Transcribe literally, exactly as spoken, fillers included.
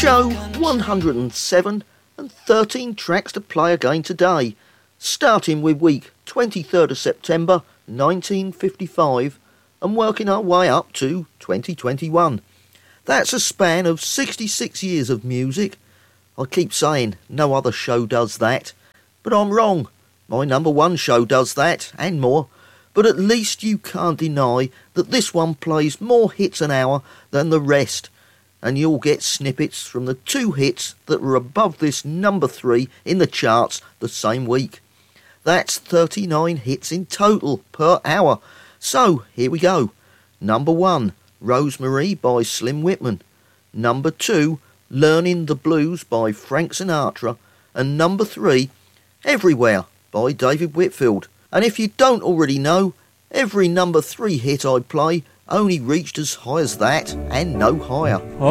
Show one hundred and seven and thirteen tracks to play again today, starting with week twenty-third of September nineteen fifty-five and working our way up to twenty twenty-one. That's a span of sixty-six years of music. I keep saying no other show does that, but I'm wrong. My number one show does that, and more. But at least you can't deny that this one plays more hits an hour than the rest, and you'll get snippets from the two hits that were above this number three in the charts the same week. That's thirty-nine hits in total per hour. So here we go. Number one, Rosemary by Slim Whitman. Number two, Learning the Blues by Frank Sinatra. And number three, Everywhere by David Whitfield. And if you don't already know, every number three hit I play only reached as high as that and no higher.